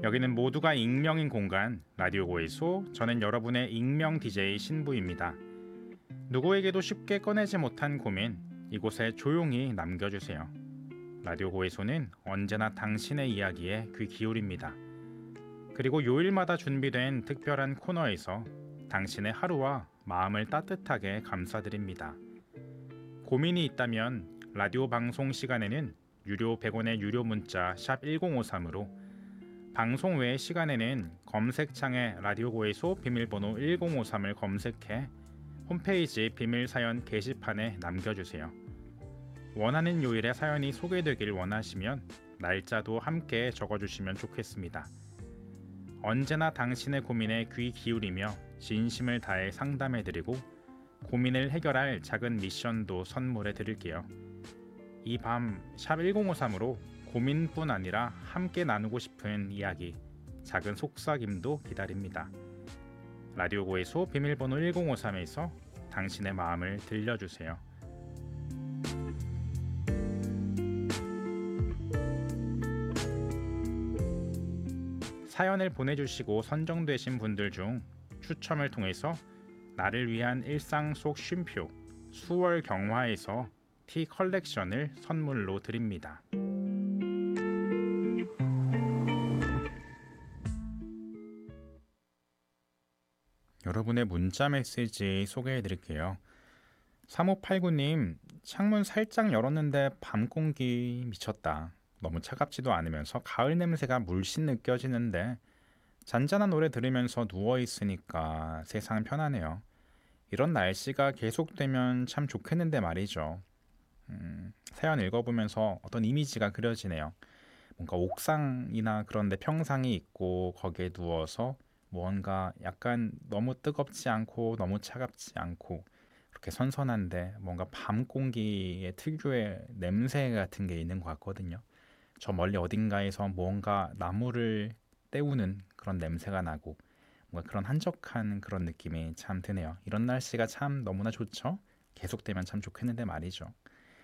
여기는 모두가 익명인 공간 라디오 고해소. 저는 여러분의 익명 DJ 신부입니다. 누구에게도 쉽게 꺼내지 못한 고민 이곳에 조용히 남겨주세요. 라디오 고해소는 언제나 당신의 이야기에 귀 기울입니다. 그리고 요일마다 준비된 특별한 코너에서 당신의 하루와 마음을 따뜻하게 감싸드립니다. 고민이 있다면 라디오 방송 시간에는 유료 100원의 유료 문자 샵 1053으로, 방송 외의 시간에는 검색창에 라디오 고해소 비밀번호 1053을 검색해 홈페이지 비밀사연 게시판에 남겨주세요. 원하는 요일에 사연이 소개되길 원하시면 날짜도 함께 적어주시면 좋겠습니다. 언제나 당신의 고민에 귀 기울이며 진심을 다해 상담해드리고 고민을 해결할 작은 미션도 선물해 드릴게요. 이 밤 샵 1053으로 고민뿐 아니라 함께 나누고 싶은 이야기, 작은 속삭임도 기다립니다. 라디오 고해소 비밀번호 1053에서 당신의 마음을 들려주세요. 사연을 보내주시고 선정되신 분들 중 추첨을 통해서 나를 위한 일상 속 쉼표 수월 경화에서 티 컬렉션을 선물로 드립니다. 여러분의 문자 메시지 소개해 드릴게요. 3589님, 창문 살짝 열었는데 밤 공기 미쳤다. 너무 차갑지도 않으면서 가을 냄새가 물씬 느껴지는데 잔잔한 노래 들으면서 누워있으니까 세상 편하네요. 이런 날씨가 계속되면 참 좋겠는데 말이죠. 사연 읽어보면서 어떤 이미지가 그려지네요. 뭔가 옥상이나 그런 데 평상이 있고 거기에 누워서 뭔가 약간 너무 뜨겁지 않고 너무 차갑지 않고 그렇게 선선한데 뭔가 밤 공기의 특유의 냄새 같은 게 있는 것 같거든요. 저 멀리 어딘가에서 뭔가 나무를 때우는 그런 냄새가 나고 뭔가 그런 한적한 그런 느낌이 참 드네요. 이런 날씨가 참 너무나 좋죠? 계속되면 참 좋겠는데 말이죠.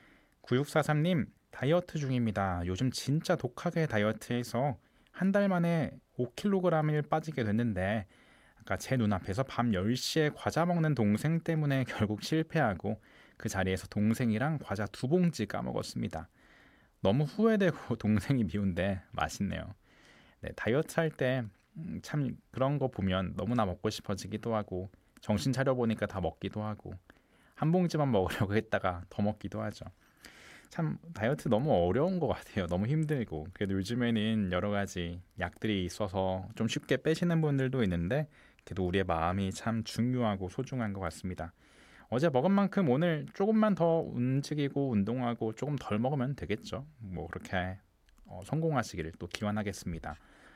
9643님, 다이어트 중입니다. 요즘 진짜 독하게 다이어트해서 한 달 만에 5kg을 빠지게 됐는데 아까 제 눈앞에서 밤 10시에 과자 먹는 동생 때문에 결국 실패하고 그 자리에서 동생이랑 과자 2봉지 까먹었습니다. 너무 후회되고 동생이 미운데 맛있네요. 네, 다이어트 할 때 참 그런 거 보면 너무나 먹고 싶어지기도 하고 정신 차려보니까 다 먹기도 하고 한 봉지만 먹으려고 했다가 더 먹기도 하죠. 참 다이어트 너무 어려운 것 같아요. 너무 힘들고. 그래도 요즘에는 여러 가지 약들이 있어서 좀 쉽게 빼시는 분들도 있는데 그래도 우리의 마음이 참 중요하고 소중한 것 같습니다. 어제 먹은 만큼 오늘 조금만 더 움직이고 운동하고 조금 덜 먹으면 되겠죠. 뭐 그렇게 성공하시기를 또 기원하겠습니다.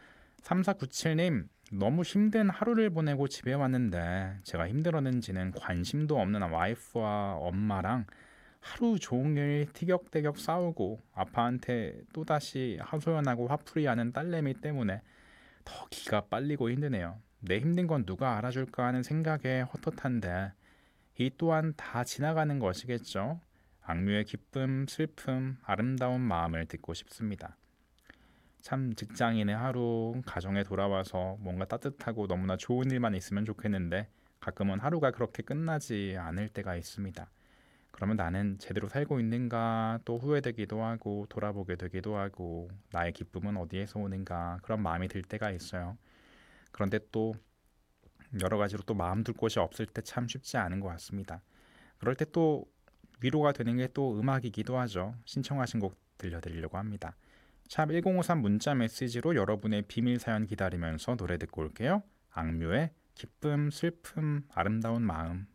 3497님, 너무 힘든 하루를 보내고 집에 왔는데 제가 힘들었는지는 관심도 없는 와이프와 엄마랑 하루 종일 티격태격 싸우고 아빠한테 또다시 하소연하고 화풀이하는 딸내미 때문에 더 기가 빨리고 힘드네요. 내 힘든 건 누가 알아줄까 하는 생각에 헛헛한데 이 또한 다 지나가는 것이겠죠. 악뮤의 기쁨, 슬픔, 아름다운 마음을 듣고 싶습니다. 참 직장인의 하루, 가정에 돌아와서 뭔가 따뜻하고 너무나 좋은 일만 있으면 좋겠는데 가끔은 하루가 그렇게 끝나지 않을 때가 있습니다. 그러면 나는 제대로 살고 있는가 또 후회되기도 하고 돌아보게 되기도 하고 나의 기쁨은 어디에서 오는가 그런 마음이 들 때가 있어요. 그런데 또 여러 가지로 또 마음 둘 곳이 없을 때 참 쉽지 않은 것 같습니다. 그럴 때 또 위로가 되는 게 또 음악이기도 하죠. 신청하신 곡 들려드리려고 합니다. 샵 1053 문자 메시지로 여러분의 비밀 사연 기다리면서 노래 듣고 올게요. 악뮤의 기쁨, 슬픔, 아름다운 마음.